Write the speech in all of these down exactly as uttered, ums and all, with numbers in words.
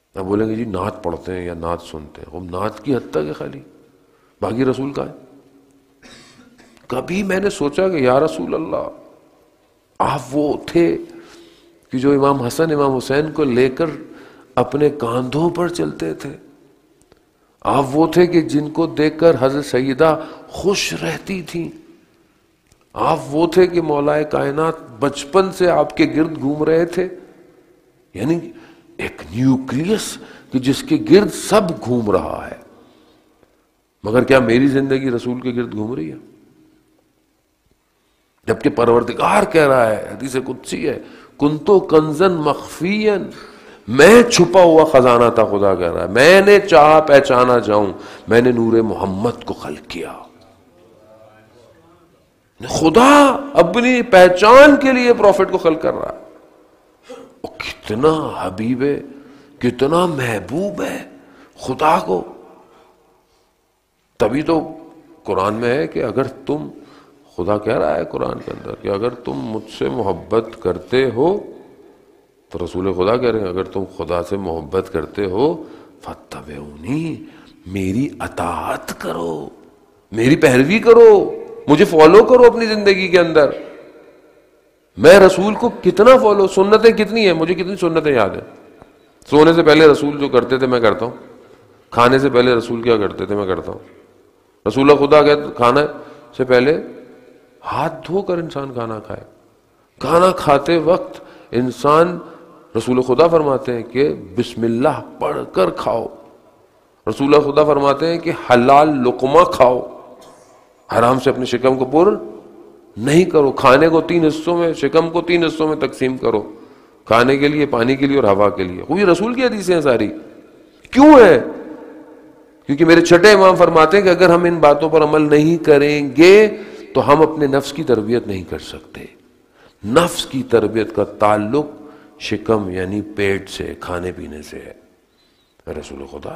اب بولیں گے جی نعت پڑھتے ہیں یا نعت سنتے ہیں، وہ نعت کی حد تک ہے خالی، باقی رسول کا ہے؟ کبھی میں نے سوچا کہ یا رسول اللہ آپ وہ تھے کہ جو امام حسن امام حسین کو لے کر اپنے کاندھوں پر چلتے تھے، آپ وہ تھے کہ جن کو دیکھ کر حضرت سیدہ خوش رہتی تھیں، آپ وہ تھے کہ مولا کائنات بچپن سے آپ کے گرد گھوم رہے تھے، یعنی ایک نیوکلیس کہ جس کے گرد سب گھوم رہا ہے۔ مگر کیا میری زندگی رسول کے گرد گھوم رہی ہے؟ جبکہ پروردگار کہہ رہا ہے، حدیث قدسی ہے، کنتو کنزن مخفین، میں چھپا ہوا خزانہ تھا، خدا کہہ رہا ہے میں نے چاہا پہچانا جاؤں، میں نے نور محمد کو خلق کیا۔ خدا اپنی پہچان کے لیے پروفٹ کو خلق کر رہا ہے۔ وہ کتنا حبیب ہے، کتنا محبوب ہے خدا کو۔ تبھی تو قرآن میں ہے کہ اگر تم، خدا کہہ رہا ہے قرآن کے اندر کہ اگر تم مجھ سے محبت کرتے ہو، تو رسول خدا کہہ رہے ہیں اگر تم خدا سے محبت کرتے ہو فاتبعونی، میری اطاعت کرو، میری پیروی کرو، مجھے فالو کرو اپنی زندگی کے اندر۔ میں رسول کو کتنا فالو، سنتیں کتنی ہیں، مجھے کتنی سنتیں یاد ہیں۔ سونے سے پہلے رسول جو کرتے تھے میں کرتا ہوں، کھانے سے پہلے رسول کیا کرتے تھے میں کرتا ہوں۔ رسول خدا کہتے کھانے سے پہلے ہاتھ دھو کر انسان کھانا کھائے، کھانا کھاتے وقت انسان، رسول خدا فرماتے ہیں کہ بسم اللہ پڑھ کر کھاؤ، رسول خدا فرماتے ہیں کہ حلال لقمہ کھاؤ، حرام سے اپنے شکم کو پر نہیں کرو، کھانے کو تین حصوں میں، شکم کو تین حصوں میں تقسیم کرو، کھانے کے لیے، پانی کے لیے اور ہوا کے لیے۔ وہ یہ رسول کی حدیثیں ہیں ساری۔ کیوں ہے؟ کیونکہ میرے چھٹے امام فرماتے ہیں کہ اگر ہم ان باتوں پر عمل نہیں کریں گے تو ہم اپنے نفس کی تربیت نہیں کر سکتے۔ نفس کی تربیت کا تعلق شکم یعنی پیٹ سے، کھانے پینے سے ہے۔ رسول خدا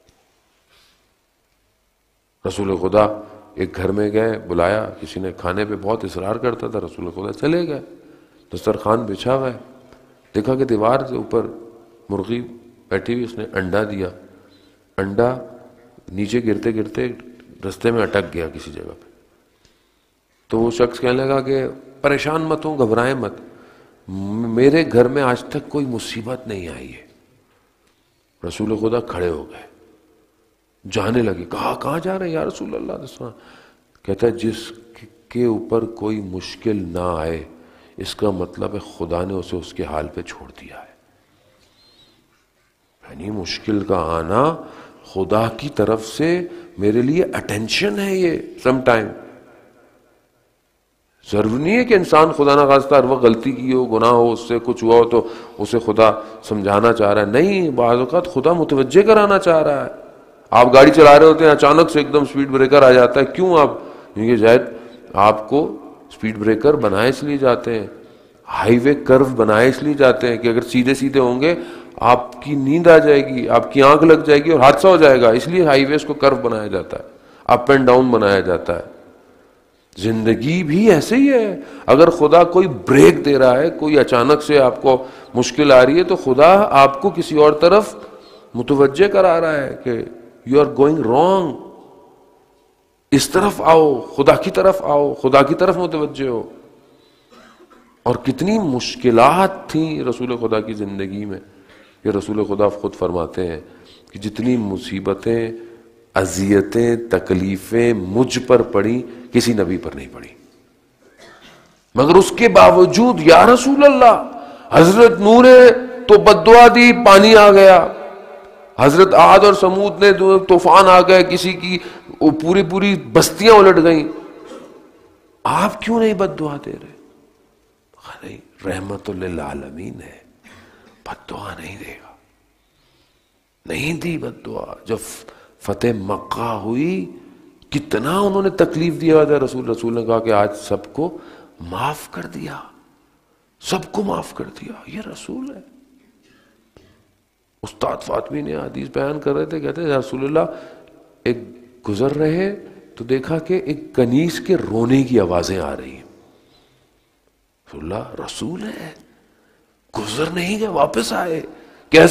رسول خدا ایک گھر میں گئے، بلایا، کسی نے کھانے پہ بہت اصرار کرتا تھا، رسول خدا چلے گئے، دسترخوان بچھا ہوا ہے، دیکھا کہ دیوار سے اوپر مرغی بیٹھی ہوئی، اس نے انڈا دیا، انڈا نیچے گرتے گرتے رستے میں اٹک گیا کسی جگہ پہ۔ تو وہ شخص کہنے لگا کہ پریشان مت ہوں، گھبرائیں مت، میرے گھر میں آج تک کوئی مصیبت نہیں آئی ہے۔ رسول خدا کھڑے ہو گئے، جانے لگے، کہا کہاں جا رہے ہیں یا رسول اللہ؟ کہتا ہے جس کے اوپر کوئی مشکل نہ آئے اس کا مطلب ہے خدا نے اسے اس کے حال پہ چھوڑ دیا ہے۔ یعنی مشکل کا آنا خدا کی طرف سے میرے لیے اٹینشن ہے۔ یہ سم ٹائم ضروری نہیں ہے کہ انسان خدا نہ خواستہ ہر وقت غلطی کی ہو، گناہ ہو، اس سے کچھ ہوا ہو تو اسے خدا سمجھانا چاہ رہا ہے، نہیں، بعض اوقات خدا متوجہ کرانا چاہ رہا ہے۔ آپ گاڑی چلا رہے ہوتے ہیں، اچانک سے ایک دم سپیڈ بریکر آ جاتا ہے، کیوں؟ آپ کیونکہ شاید آپ کو سپیڈ بریکر بنائے اس لیے جاتے ہیں، ہائی وے کرو بنائے اس لیے جاتے ہیں کہ اگر سیدھے سیدھے ہوں گے آپ کی نیند آ جائے گی، آپ کی آنکھ لگ جائے گی اور حادثہ ہو جائے گا، اس لیے ہائی ویز کو کرو بنایا جاتا ہے، اپ اینڈ ڈاؤن بنایا جاتا ہے۔ زندگی بھی ایسے ہی ہے، اگر خدا کوئی بریک دے رہا ہے، کوئی اچانک سے آپ کو مشکل آ رہی ہے، تو خدا آپ کو کسی اور طرف متوجہ کرا رہا ہے کہ یو آر گوئنگ رانگ، اس طرف آؤ، خدا کی طرف آؤ، خدا کی طرف متوجہ ہو۔ اور کتنی مشکلات تھیں رسول خدا کی زندگی میں، یہ رسول خدا خود فرماتے ہیں کہ جتنی مصیبتیں، اذیتیں، تکلیفیں مجھ پر پڑی کسی نبی پر نہیں پڑی، مگر اس کے باوجود یا رسول اللہ، حضرت نوح نے تو بد دعا دی، پانی آ گیا، حضرت عاد اور سمود نے طوفان آ گئے، کسی کی پوری پوری بستیاں الٹ گئیں، آپ کیوں نہیں بد دعا دے رہے؟ نہیں، رحمت للعالمین ہے، بد دعا نہیں دے گا، نہیں دی بد دعا۔ جب فتح مکہ ہوئی کتنا انہوں نے تکلیف دیا تھا، رسول رسول نے کہا کہ آج سب کو معاف کر دیا، سب کو معاف کر دیا، یہ رسول ہے۔ استاد فاطمی نے حدیث بیان کر رہے تھے، کہتے ہیں رسول اللہ ایک گزر رہے تو دیکھا کہ ایک کنیز کے رونے کی آوازیں آ رہی ہیں، رسول اللہ رسول ہے، گزر نہیں گئے، واپس آئے،